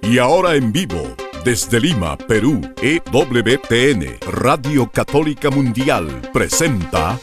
Y ahora en vivo, desde Lima, Perú, EWTN, Radio Católica Mundial, presenta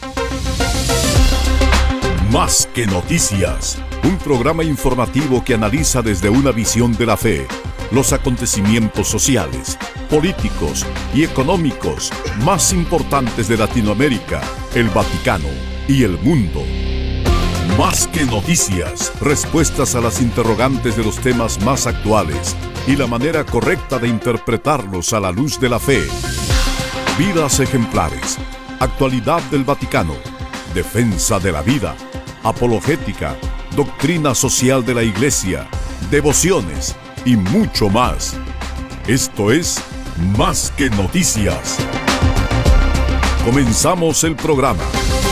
Más que Noticias, un programa informativo que analiza desde una visión de la fe los acontecimientos sociales, políticos y económicos más importantes de Latinoamérica, el Vaticano y el mundo. Más que noticias, respuestas a las interrogantes de los temas más actuales y la manera correcta de interpretarlos a la luz de la fe. Vidas ejemplares, actualidad del Vaticano, defensa de la vida, apologética, doctrina social de la Iglesia, devociones y mucho más. Esto es Más que Noticias. Comenzamos el programa.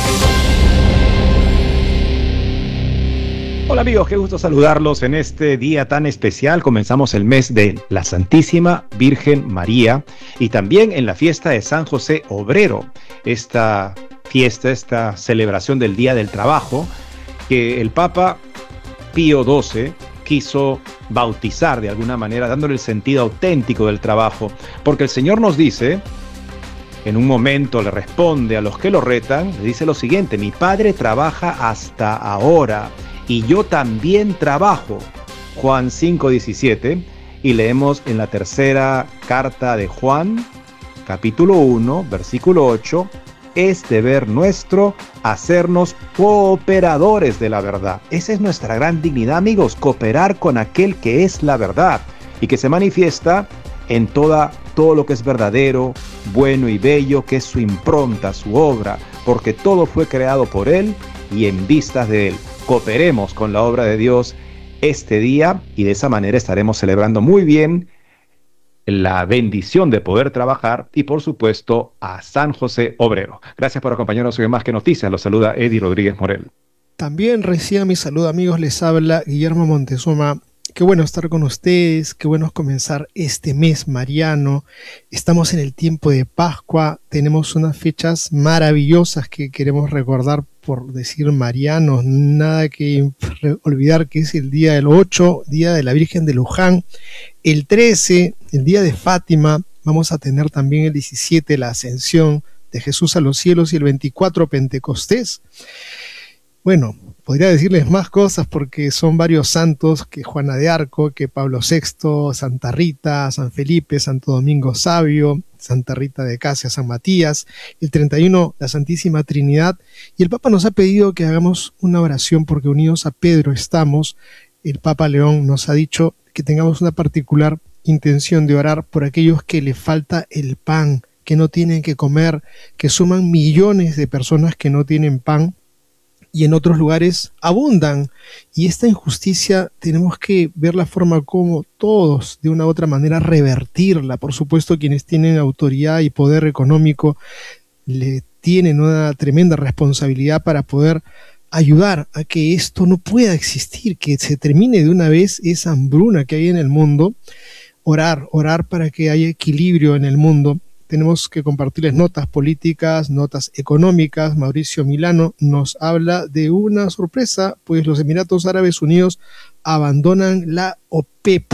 Hola amigos, qué gusto saludarlos en este día tan especial. Comenzamos el mes de la Santísima Virgen María y también en la fiesta de San José Obrero. Esta fiesta, esta celebración del Día del Trabajo que el Papa Pío XII quiso bautizar de alguna manera, dándole el sentido auténtico del trabajo, porque el Señor nos dice, en un momento le responde a los que lo retan, le dice lo siguiente: mi Padre trabaja hasta ahora y yo también trabajo. Juan 5:17, y leemos en la tercera carta de Juan, capítulo 1, versículo 8, es deber nuestro hacernos cooperadores de la verdad. Esa es nuestra gran dignidad, amigos, cooperar con aquel que es la verdad y que se manifiesta en todo lo que es verdadero, bueno y bello, que es su impronta, su obra, porque todo fue creado por Él y en vistas de Él. Cooperemos con la obra de Dios este día y de esa manera estaremos celebrando muy bien la bendición de poder trabajar y por supuesto a San José Obrero. Gracias por acompañarnos hoy en Más que Noticias. Los saluda Eddie Rodríguez Morel. También reciban mi saludo, amigos. Les habla Guillermo Montezuma. Qué bueno estar con ustedes, qué bueno comenzar este mes mariano. Estamos en el tiempo de Pascua, tenemos unas fechas maravillosas que queremos recordar por decir marianos. Nada que olvidar que es el día del 8, día de la Virgen de Luján. El 13, el día de Fátima. Vamos a tener también el 17, la Ascensión de Jesús a los cielos, y el 24, Pentecostés. Bueno, podría decirles más cosas porque son varios santos, que Juana de Arco, que Pablo VI, Santa Rita, San Felipe, Santo Domingo Sabio, Santa Rita de Casia, San Matías, el 31, la Santísima Trinidad. Y el Papa nos ha pedido que hagamos una oración porque unidos a Pedro estamos. El Papa León nos ha dicho que tengamos una particular intención de orar por aquellos que le falta el pan, que no tienen que comer, que suman millones de personas que no tienen pan y en otros lugares abundan. Y esta injusticia tenemos que ver la forma como todos, de una u otra manera, revertirla. Por supuesto, quienes tienen autoridad y poder económico le tienen una tremenda responsabilidad para poder ayudar a que esto no pueda existir, que se termine de una vez esa hambruna que hay en el mundo. Orar para que haya equilibrio en el mundo. Tenemos que compartirles notas políticas, notas económicas. Mauricio Milano nos habla de una sorpresa, pues los Emiratos Árabes Unidos abandonan la OPEP,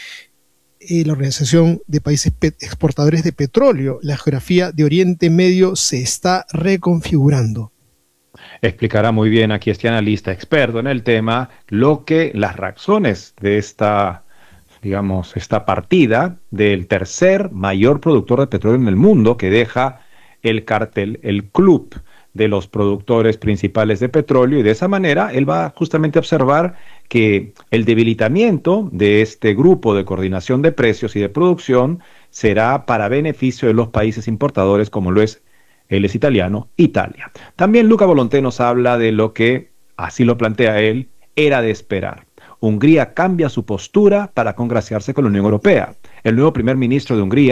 la Organización de Países Exportadores de Petróleo. La geografía de Oriente Medio se está reconfigurando. Explicará muy bien aquí este analista experto en el tema las razones de esta partida del tercer mayor productor de petróleo en el mundo, que deja el cartel, el club de los productores principales de petróleo, y de esa manera él va justamente a observar que el debilitamiento de este grupo de coordinación de precios y de producción será para beneficio de los países importadores, como lo es, él es italiano, Italia. También Luca Volonté nos habla de lo que, así lo plantea él, era de esperar. Hungría cambia su postura para congraciarse con la Unión Europea. El nuevo primer ministro de Hungría,